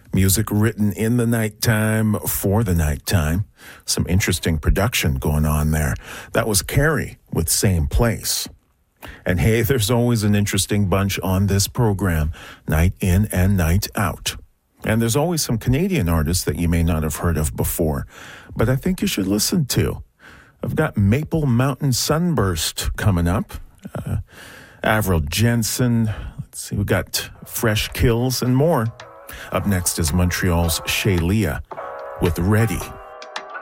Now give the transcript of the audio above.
Music written in the nighttime for the nighttime. Some interesting production going on there. That was Carrie with Same Place. And hey, there's always an interesting bunch on this program, night in and night out. And there's always some Canadian artists that you may not have heard of before, but I think you should listen to. I've got Maple Mountain Sunburst coming up. Avril Jensen. Let's see, we've got Fresh Kills and more. Up next is Montreal's Shaylia with Ready.